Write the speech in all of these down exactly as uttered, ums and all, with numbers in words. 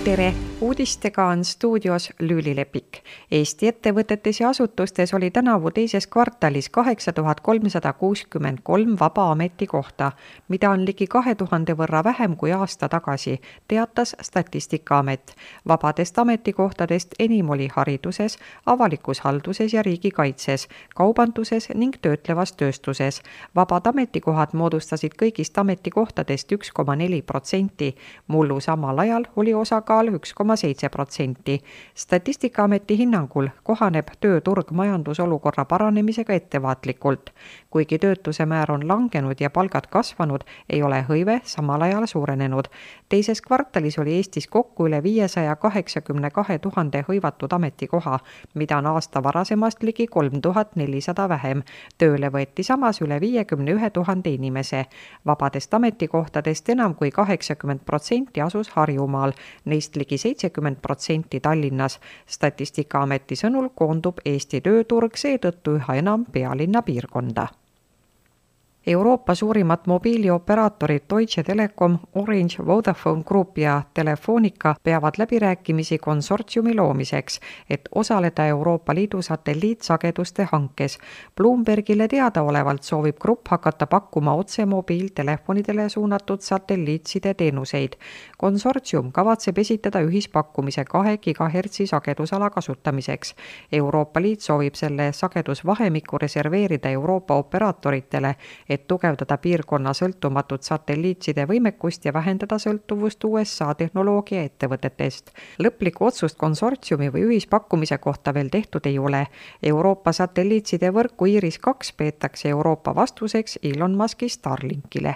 Tere! Uudistega on stuudios Lüüli Lepik. Eesti ettevõtetes ja asutustes oli tänavu teises kvartalis kaheksa tuhat kolmsada kuuskümmend kolm vaba ametikohta, mida on ligi kahe tuhande võrra vähem kui aasta tagasi, teatas Statistikaamet. Vabadest ametikohtadest enim oli hariduses, avalikus halduses ja riigikaitses, kaubanduses ning töötlevas tööstuses. Vabad ametikohad moodustasid kõigist ametikohtadest üks koma neli protsenti, mullu samal ajal oli osakaal üks koma seitse protsenti. Statistikaameti hinnangul kohaneb tööturg majandusolukorra paranemisega ettevaatlikult. Kuigi töötuse määr on langenud ja palgad kasvanud, ei ole hõive samal ajal suurenenud. Teises kvartalis oli Eestis kokku üle viiesaja kaheksakümne kahe tuhande hõivatud ametikoha, mida on aasta varasemast ligi kolm tuhat nelisada vähem. Tööle võeti samas üle viiekümne ühe tuhande inimese. Vabadest ametikohtadest enam kui kaheksakümmend protsenti asus Harjumaal, neist ligi seitsekümmend protsenti Tallinnas. Statistikaameti sõnul koondub Eesti tööturg seetõttu üha enam pealinna piirkonda. Euroopa suurimat mobiilioperaatorid Deutsche Telekom, Orange, Vodafone Group ja Telefonica peavad läbirääkimisi konsortsiumi loomiseks, et osaleda Euroopa Liidu satelliitsageduste hankes. Bloombergile teadaolevalt soovib grupp hakata pakkuma otse mobiiltelefonidele suunatud satelliitside teenuseid. Konsortsium kavatseb esitada ühispakkumise kahe gigahertsi sagedusala kasutamiseks. Euroopa Liit soovib selle sagedusvahemikku reserveerida Euroopa operaatoritele, et tugevdada piirkonna sõltumatut satelliitside võimekust ja vähendada sõltuvust U S A tehnoloogia ettevõtetest. Lõplikku otsust konsortsiumi või ühispakkumise kohta veel tehtud ei ole. Euroopa satelliitside võrku Iris kaks peetakse Euroopa vastuseks Elon Muski Starlinkile.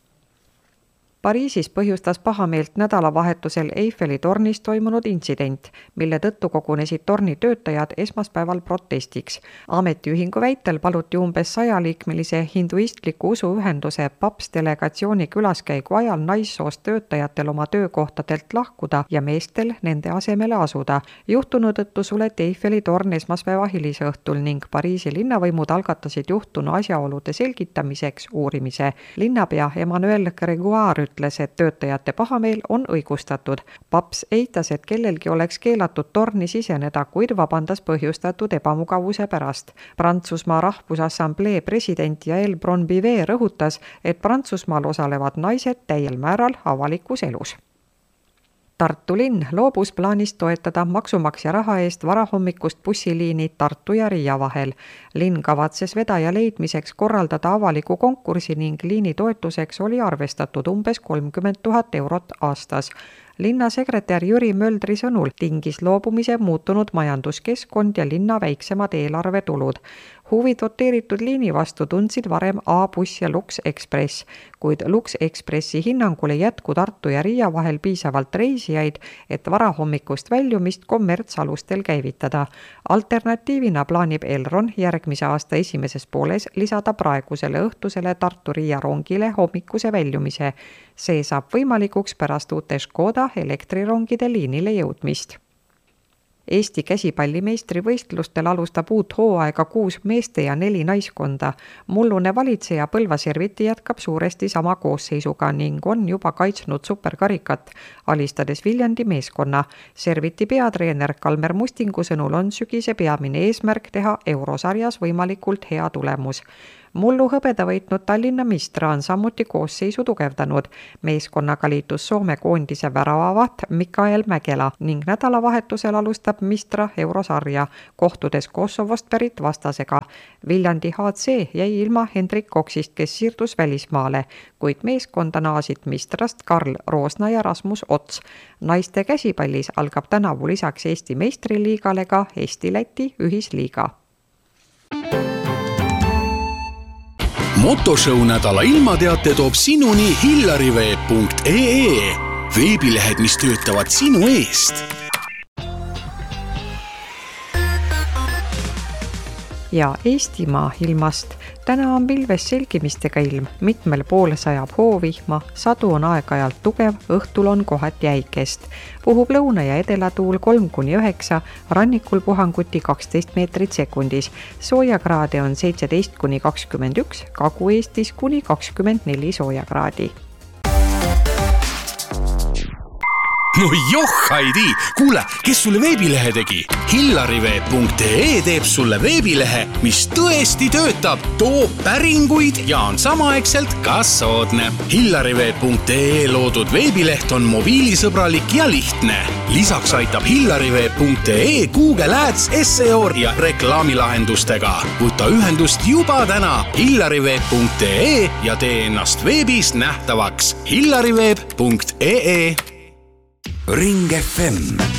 Pariisis põhjustas pahameelt nädalavahetusel Eiffeli tornis toimunud intsident, mille tõttu kogunesid torni töötajad esmaspäeval protestiks. Ametiühingu väitel paluti umbes sajaliikmelise hinduistliku usuühenduse paps delegatsiooni külaskäigu ajal naissoost töötajatel oma töökohtadelt lahkuda ja meestel nende asemele asuda. Juhtunu tõttu suleti Eiffeli torn esmaspäeva hilisõhtul ning Pariisi linnavõimud algatasid juhtunu asjaolude selgitamiseks uurimise. Linnapea Emmanuel Gregoire ütles, et töötajate pahameel on õigustatud. Paps eitas, et kellelgi oleks keelatud torni siseneda, kuid vabandas põhjustatud ebamugavuse pärast. Prantsusmaa Rahvusassamblee president Yael Braun-Pivet rõhutas, et Prantsusmaal osalevad naised täiel määral avalikus elus. Tartu linn loobus plaanist toetada maksumaksja raha eest varahommikust bussiliini Tartu ja Riia vahel. Linn kavatses vedaja leidmiseks korraldada avaliku konkursi ning liini toetuseks oli arvestatud umbes kolmkümmend tuhat eurot aastas. Linnasekretär Jüri Möldri sõnul tingis loobumise muutunud majanduskeskkond ja linna väiksemad eelarvetulud. Huvi doteeritud liini vastu tundsid varem A-buss ja Lux Express, kuid Lux Expressi hinnangul ei jätku Tartu ja Riia vahel piisavalt reisijaid, et varahommikust väljumist kommertsalustel käivitada. Alternatiivina plaanib Elron järgmise aasta esimeses pooles lisada praegusele õhtusele Tartu-Riia rongile hommikuse väljumise. See saab võimalikuks pärast uute Škoda elektrirongide liinile jõudmist. Eesti käsipallimeistrivõistlustel alustab uut hooaega kuus meeste ja neli naiskonda. Mullune valitseja Põlva Serviti jätkab suuresti sama koosseisuga ning on juba kaitsnud superkarikat, alistades Viljandi meeskonna. Serviti peatreener Kalmer Mustingu sõnul on sügise peamine eesmärk teha eurosarjas võimalikult hea tulemus. Mullu hõbeda võitnud Tallinna Mistra on samuti koosseisu tugevdanud. Meeskonnaga liitus Soome koondise väravavaht Mikael Mäkela ning nädalavahetusel alustab Mistra eurosarja, kohtudes Kosovost pärit vastasega. Viljandi H C jäi ilma Hendrik Koksist, kes siirdus välismaale, kuid meeskonda naasid Mistrast Karl Roosna ja Rasmus Ots. Naiste käsipallis algab tänavu lisaks Eesti meistriliigale ka Eesti-Läti ühisliiga. Motoshow nädala ilmateate toob sinuni hillariveeb punkt ee, veebilehed, mis töötavad sinu eest. Ja Eestimaa ilmast. Täna on pilves selgimistega ilm, mitmel pool sajab hoovihma, sadu on aeg-ajalt tugev, õhtul on kohati jäikest. Puhub lõuna- ja edelatuul kolm kuni üheksa, rannikul puhanguti kaksteist meetrit sekundis. Soojakraade on seitseteist kuni kakskümmend üks, Kagu-Eestis kuni kakskümmend neli soojakraadi. no johhaidi! Kuule, kes sulle veebilehe tegi? hillariveeb punkt ee teeb sulle veebilehe, mis tõesti töötab, toob päringuid ja on samaaegselt ka soodne. hillariveeb punkt ee loodud veebileht on mobiilisõbralik ja lihtne. Lisaks aitab hillariveeb punkt ee Google Ads, S E O ja reklaamilahendustega. Võta ühendust juba täna hillariveeb punkt ee ja tee ennast veebis nähtavaks. hillariveeb punkt ee Ring F M